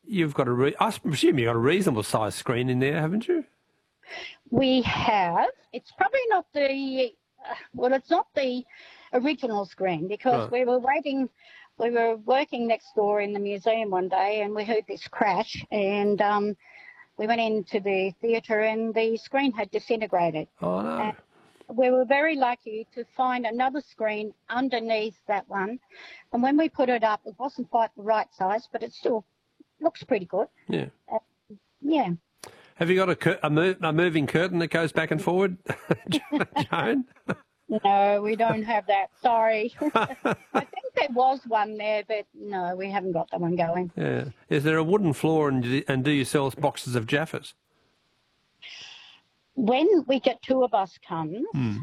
you've got I presume you've got a reasonable size screen in there, haven't you? We have. It's probably not the, it's not the original screen, because we were working next door in the museum one day and we heard this crash, and we went into the theatre and the screen had disintegrated. Oh, no. And we were very lucky to find another screen underneath that one. And when we put it up, it wasn't quite the right size, but it still looks pretty good. Yeah. Yeah. Have you got a moving curtain that goes back and forward, Joan? No, we don't have that. Sorry. I think there was one there, but no, we haven't got that one going. Yeah. Is there a wooden floor, and do you sell boxes of Jaffas? When we get tour bus comes,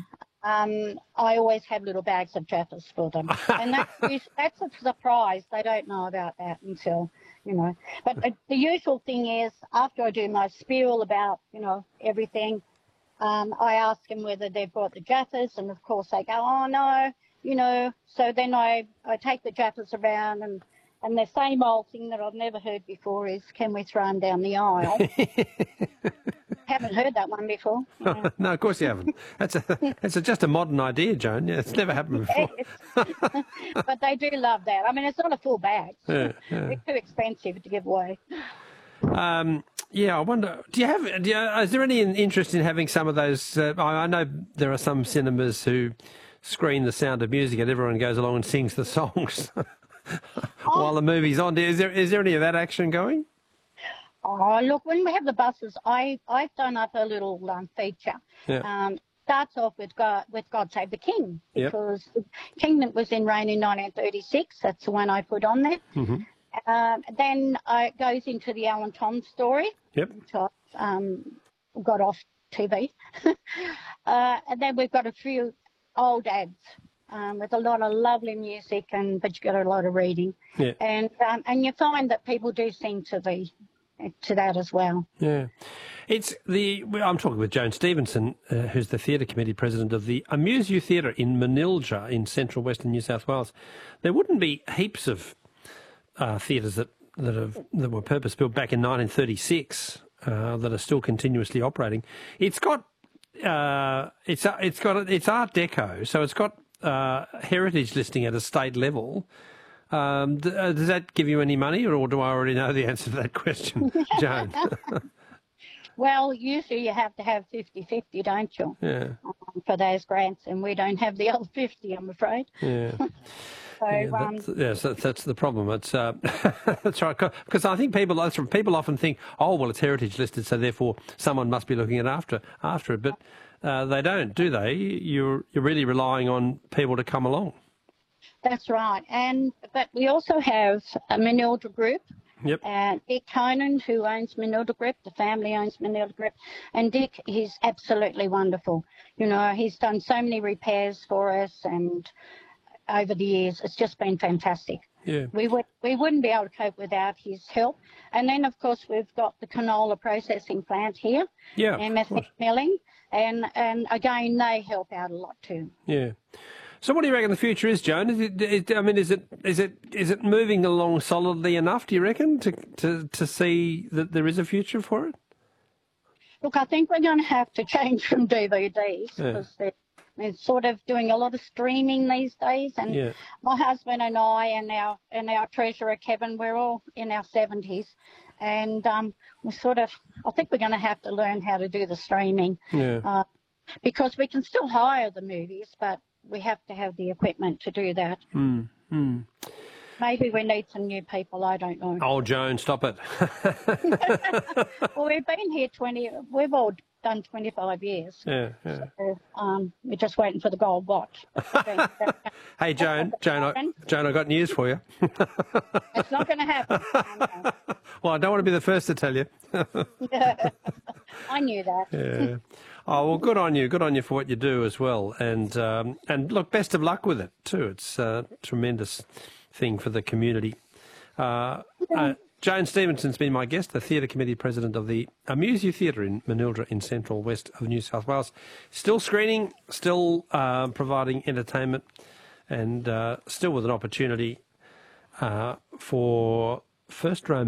I always have little bags of Jaffas for them. And that's a surprise. They don't know about that until, But the usual thing is, after I do my spiel about, everything, I ask them whether they've brought the Jaffas, and of course they go, oh no, so then I take the Jaffas around, and the same old thing that I've never heard before is, can we throw them down the aisle? Haven't heard that one before. Yeah. No, of course you haven't. That's just a modern idea, Joan. Yeah, it's never happened before. But they do love that. I mean, it's not a full bag. Yeah. They're too expensive to give away. Yeah, I wonder, is there any interest in having some of those? I know there are some cinemas who screen The Sound of Music and everyone goes along and sings the songs while the movie's on. Is there any of that action going? Oh, look, when we have the buses, I've done up a little feature. Yeah. Starts off with God Save the King, because the King that was in reign in 1936, that's the one I put on there. Mm-hmm. Then it goes into the Alan Tom story, which I got off TV. And then we've got a few old ads with a lot of lovely music, but you got a lot of reading. Yeah. And you find that people do sing to that as well. Yeah. I'm talking with Joan Stevenson, who's the Theatre Committee President of the Amuse You Theatre in Manildra in central western New South Wales. There wouldn't be heaps of theatres that were purpose-built back in 1936 that are still continuously operating. It's got it's Art Deco, so it's got heritage listing at a state level. Does that give you any money, or do I already know the answer to that question, Joan? Well, usually you have to have 50-50, don't you? Yeah. For those grants, and we don't have the other 50, I'm afraid. Yeah. So, that's the problem. It's that's right, because I think people often think, oh well, it's heritage listed, so therefore someone must be looking after it, but they don't, do they? You're really relying on people to come along. That's right, but we also have a Manildra Group. Yep. Dick Conan, who owns Manildra Group, the family owns Manildra Group, and Dick is absolutely wonderful. He's done so many repairs for us, and over the years, it's just been fantastic. Yeah. We wouldn't be able to cope without his help. And then, of course, we've got the canola processing plant here, MSF Milling, and again, they help out a lot too. Yeah. So what do you reckon the future is, Joan? Is it moving along solidly enough, do you reckon, to see that there is a future for it? Look, I think we're going to have to change from DVDs, because they're sort of doing a lot of streaming these days. And my husband and I and our treasurer, Kevin, we're all in our 70s. And I think we're going to have to learn how to do the streaming. Yeah. Because we can still hire the movies, but we have to have the equipment to do that. Maybe we need some new people, I don't know. Oh, Joan, stop it. Well, we've been here we've all done 25 years. Yeah. So, we're just waiting for the gold watch. Hey, Joan, I got news for you. It's not going to happen. Well, I don't want to be the first to tell you. I knew that. Yeah. Oh, well, good on you. Good on you for what you do as well. And look, best of luck with it too. It's a tremendous thing for the community. Joan Stevenson's been my guest, the Theatre Committee President of the Amuse You Theatre in Manildra in central west of New South Wales. Still screening, still providing entertainment, and still with an opportunity for first row